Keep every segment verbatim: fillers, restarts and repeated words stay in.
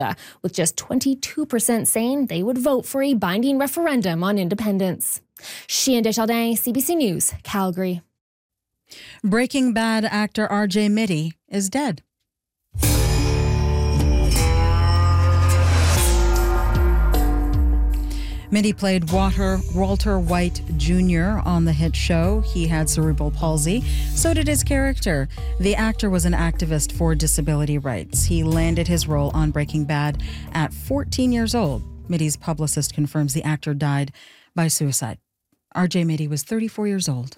with just twenty-two percent saying they would vote for a binding referendum on independence. Chien Desjardins, C B C News, Calgary. Breaking Bad actor R J Mitte is dead. Mitte played Walter, Walter White Junior on the hit show. He had cerebral palsy. So did his character. The actor was an activist for disability rights. He landed his role on Breaking Bad at fourteen years old. Mitte's publicist confirms the actor died by suicide. R J Mitte was thirty-four years old.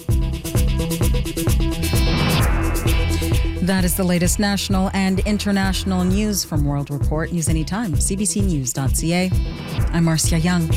That is the latest national and international news from World Report. News anytime, c b c news dot c a. I'm Marcia Young.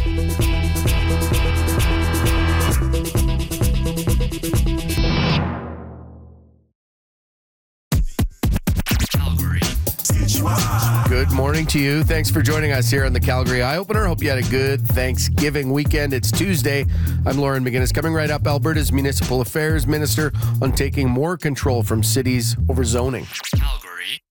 Good morning to you. Thanks for joining us here on the Calgary Eye Opener. Hope you had a good Thanksgiving weekend. It's Tuesday. I'm Lauren McGinnis. Coming right up, Alberta's Municipal Affairs Minister on taking more control from cities over zoning. Calgary.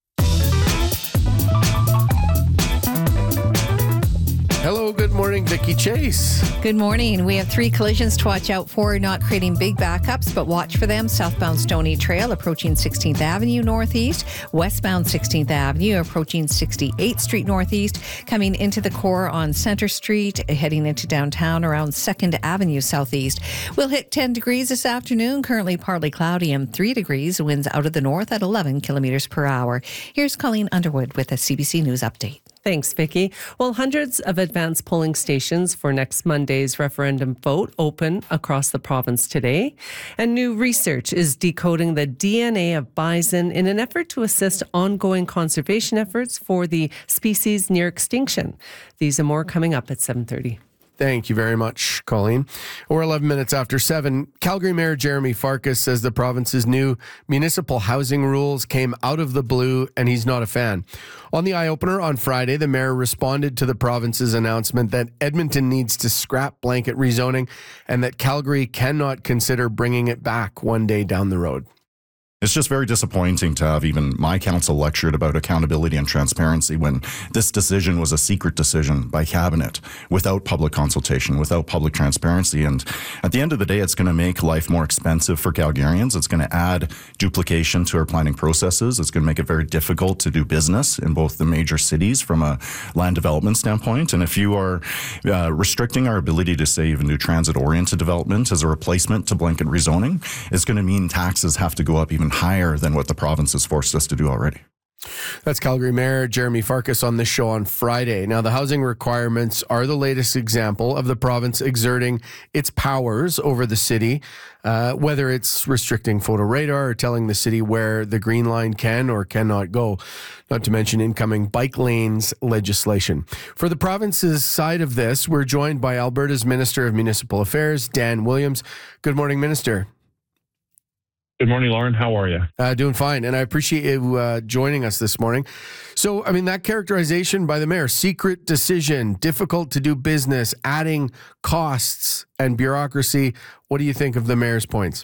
Hello, good morning, Vicki Chase. Good morning. We have three collisions to watch out for, not creating big backups, but watch for them. Southbound Stony Trail approaching sixteenth Avenue Northeast, westbound sixteenth Avenue approaching sixty-eighth Street Northeast, coming into the core on Centre Street, heading into downtown around second Avenue Southeast. We'll hit ten degrees this afternoon, currently partly cloudy and three degrees, winds out of the north at eleven kilometers per hour. Here's Colleen Underwood with a C B C News update. Thanks, Vicki. Well, hundreds of advanced polling stations for next Monday's referendum vote open across the province today. And new research is decoding the D N A of bison in an effort to assist ongoing conservation efforts for the species near extinction. These and more coming up at seven thirty. Thank you very much, Colleen. We're eleven minutes after seven. Calgary Mayor Jeremy Farkas says the province's new municipal housing rules came out of the blue and he's not a fan. On the Eye Opener on Friday, the mayor responded to the province's announcement that Edmonton needs to scrap blanket rezoning and that Calgary cannot consider bringing it back one day down the road. It's just very disappointing to have even my council lectured about accountability and transparency when this decision was a secret decision by cabinet without public consultation, without public transparency. And at the end of the day, it's going to make life more expensive for Calgarians. It's going to add duplication to our planning processes. It's going to make it very difficult to do business in both the major cities from a land development standpoint. And if you are uh, restricting our ability to say even do transit-oriented development as a replacement to blanket rezoning, it's going to mean taxes have to go up even higher than what the province has forced us to do already. That's Calgary Mayor Jeremy Farkas on this show on Friday. Now, the housing requirements are the latest example of the province exerting its powers over the city, uh, whether it's restricting photo radar or telling the city where the green line can or cannot go, not to mention incoming bike lanes legislation. For the province's side of this, we're joined by Alberta's Minister of Municipal Affairs, Dan Williams. Good morning, Minister. Good morning, Lauren. How are you? Uh, doing fine, and I appreciate you uh, joining us this morning. So, I mean, that characterization by the mayor, secret decision, difficult to do business, adding costs and bureaucracy. What do you think of the mayor's points?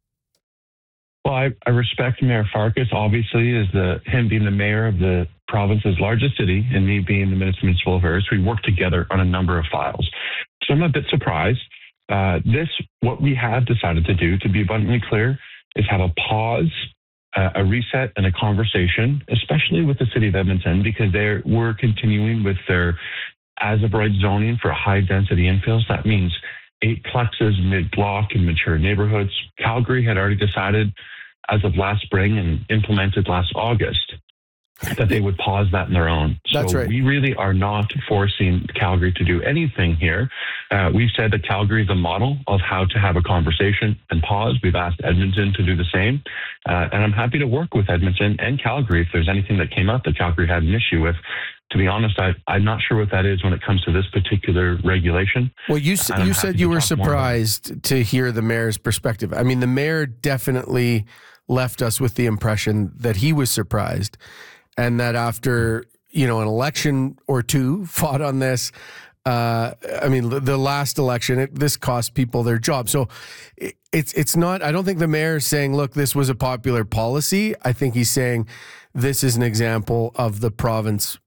Well, I, I respect Mayor Farkas, obviously, as the him being the mayor of the province's largest city and me being the Minister of Municipal Affairs. We work together on a number of files. So I'm a bit surprised. Uh, this, what we have decided to do, to be abundantly clear, is have a pause, uh, a reset, and a conversation, especially with the city of Edmonton, because they were continuing with their as-of-right zoning for high-density infills. That means eight plexes mid-block in mature neighborhoods. Calgary had already decided as of last spring and implemented last August that they would pause that on their own. So That's right. We really are not forcing Calgary to do anything here. Uh, we've said that Calgary is a model of how to have a conversation and pause. We've asked Edmonton to do the same. Uh, and I'm happy to work with Edmonton and Calgary if there's anything that came up that Calgary had an issue with. To be honest, I, I'm not sure what that is when it comes to this particular regulation. Well, you, you said you were surprised to hear the mayor's perspective. I mean, the mayor definitely left us with the impression that he was surprised. And that after, you know, an election or two fought on this, uh, I mean, the last election, it, this cost people their job. So it, it's it's not, I don't think the mayor is saying, look, this was a popular policy. I think he's saying this is an example of the province